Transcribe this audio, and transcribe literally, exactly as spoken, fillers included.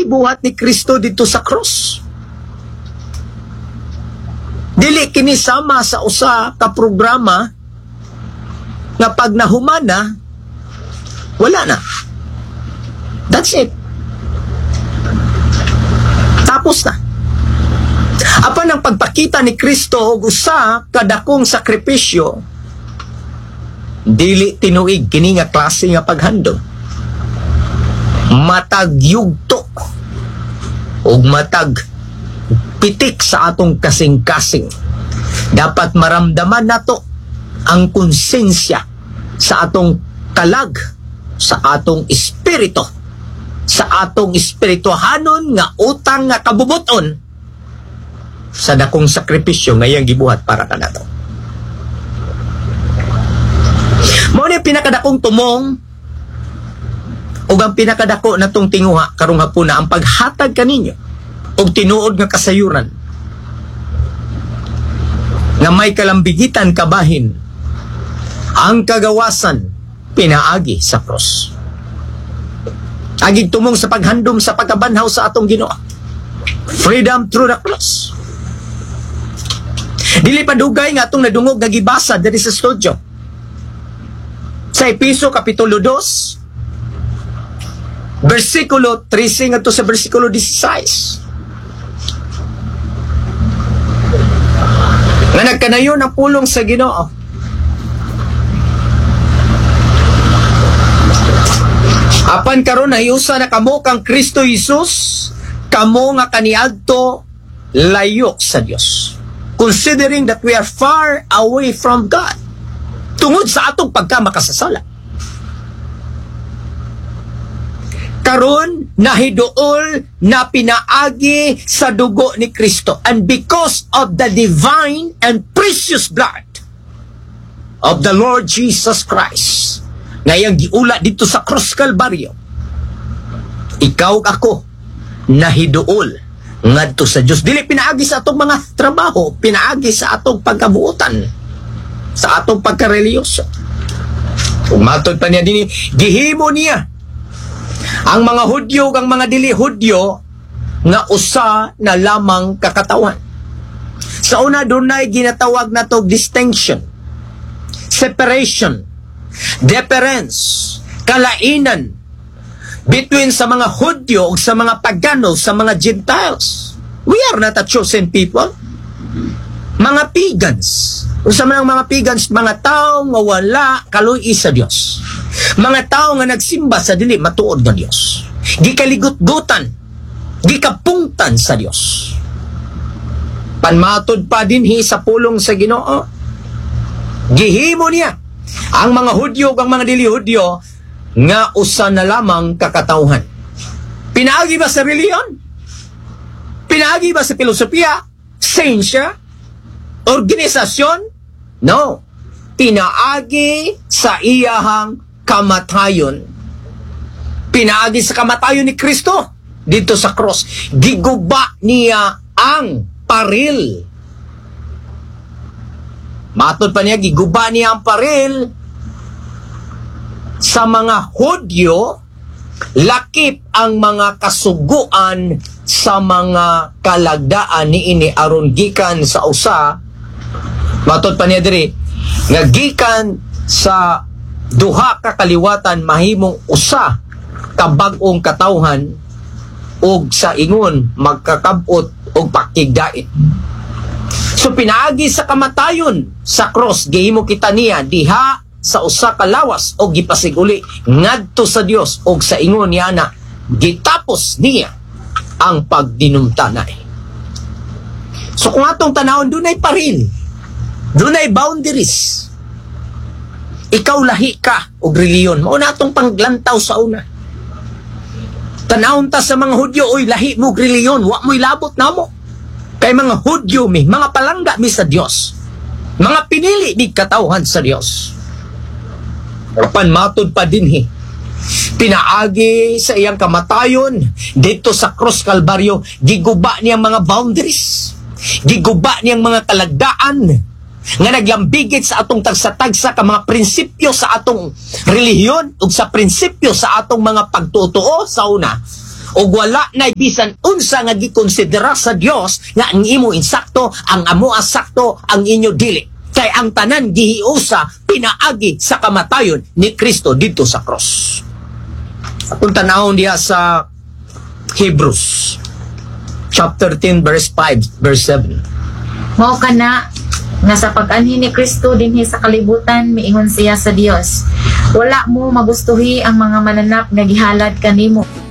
gibuhat ni Kristo dito sa cross. Dili kini sama sa usa ka programa nga pag nahumana, wala na. That's it. Tapos na. Apan ang pagpakita ni Kristo og usa kadakong sakripisyo, dili tinuig kini nga klase nga paghandom. Matag yugto og matag pitik sa atong kasing-kasing. Dapat maramdaman nato ang konsensya sa atong kalag, sa atong espiritu, sa atong espirituhanon nga utang nga kabubuton sa dakong sakripisyo nga iyang gibuhat para kanato. Mao ni pinakadakong tumong ug ang pinakadako natong tinguha karong hapuna ang paghatag kaninyo og tinuod nga kasayuran nga may kalambigitan kabahin, ang kagawasan pinaagi sa cross. Agig tumong sa paghandom sa pagkabanhaw sa atong Ginoo. Freedom through the cross. Dili pa dugay nga atong nadungog nga gibasa diri sa studio. Sa Episo Kapitulo two, versikulo thirteen ngadto sa versikulo sixteen. Nga nagkanayon ang pulong sa Ginoo. Apan karon nahiusa na kamo kang Kristo Jesus, kamo nga kaniadto layo sa Dios. Considering that we are far away from God, tungod sa atong pagkamakasasala. Karon nahiduol na pinaagi sa dugo ni Kristo, and because of the divine and precious blood of the Lord Jesus Christ, ngayang giula dito sa Cross Calvario, ikaw ako nahiduol ngadto sa Dios. Dili pinaagi sa atong mga trabaho, pinaagi sa atong pagkabuotan, sa atong pagkareliyoso. Kung matod pa niya din, gihimo niya ang mga Hudyo ang mga dili Hudyo nga usa na lamang kakatawan. Sa una dunay ginatawag nato distinction, separation, difference, kalainan between sa mga Hudyo ug sa mga pagano, sa mga Gentiles. We are not a chosen people. Mga pagans. Usa man ang mga pagans, mga tao nga wala kaluy sa Dios. Mga tao nga nagsimba sa dili matuod nga Dios. Gikaligut-gutan, gikapungtan sa Dios. Panmatod pa dinhi sa pulong sa Ginoo, gihimo niya ang mga Hudyo ug ang mga dili Hudyo nga usa na lamang kakatawhan. Pinaagi ba sa reliyon? Pinaagi ba sa filosofiya, siyensya, organisasyon? No. Pinaagi sa iyahang kamatayon. Pinaagi sa kamatayon ni Kristo dito sa cross. Giguba niya ang paril. Matod pa niya, giguba niya ang paril sa mga Hudyo. Lakip ang mga kasuguan sa mga kalagdaan ni ini aron gikan sa usa. Matod pa niya diri nga gikan sa duha ka kaliwatan mahimong usa ka bag-ong katawhan ug sa ingon magkakabot og pakigdait. So pinaagi sa kamatayon sa cross gihimo kita niya diha sa usa ka lawas og gipasiguli ngadto sa Dios og sa ingon niya na gitapos niya ang pagdinumtanay. So kung atong tanawon dunay paril, dunay boundaries. Ikaw lahi ka og reliyon. Mao na atong panglantaw sa una. Tanawon ta sa mga Hudyo, oy lahi mo og reliyon, wa mo'y labot namo. Kay mga Hudyo mi, mga palangga mi sa Dios. Mga pinili ni katawhan sa Dios. Kapan matod pa dinhi. Pinaagi sa iyang kamatayon dito sa Cross Calvario, giguba niyang mga boundaries. Giguba niyang mga kalagdaan nga naglambigit sa atong tagsa-tagsa ka mga prinsipyo sa atong relihiyon ug sa prinsipyo sa atong mga pagtutuo sa una ug wala na bisan unsa nga gikonsidera sa Dios nga ang imo insakto, ang amo asakto, ang inyo dili. Kay ang tanan gihiusa pinaagi sa kamatayon ni Kristo dito sa cross. Kung tanawon diha sa Hebrews chapter ten verse five verse seven. Mao kana nga sa pag-anhi ni Kristo dinhi sa kalibutan miingon siya sa Dios, wala mo magustuhi ang mga mananap nga gihalad kanimo.